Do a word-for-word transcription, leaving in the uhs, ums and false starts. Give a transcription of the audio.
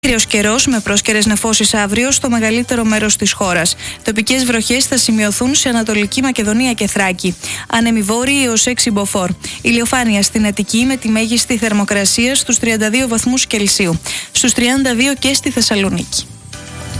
Κύριος καιρός με πρόσκαιρες νεφώσεις αύριο στο μεγαλύτερο μέρος της χώρας. Τοπικές βροχές θα σημειωθούν σε Ανατολική Μακεδονία και Θράκη. Άνεμοι βόρειοι έως έξι μποφόρ. Ηλιοφάνεια στην Αττική με τη μέγιστη θερμοκρασία στους τριάντα δύο βαθμούς Κελσίου. Στους τριάντα δύο και στη Θεσσαλονίκη.